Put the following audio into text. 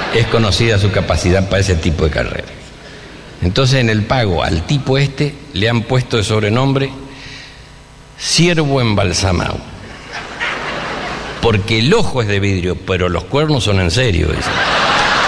es conocida su capacidad para ese tipo de carrera. Entonces en el pago al tipo le han puesto de sobrenombre ciervo embalsamado. Porque el ojo es de vidrio, pero los cuernos son en serio, dice.